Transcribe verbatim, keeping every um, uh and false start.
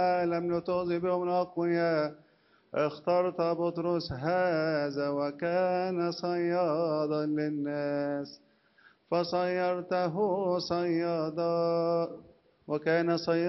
لم نتغذي بهم الأقوياء. اخترت بطرس هذا وكان صيادا للناس، فصيرته صيادا وكان صيادا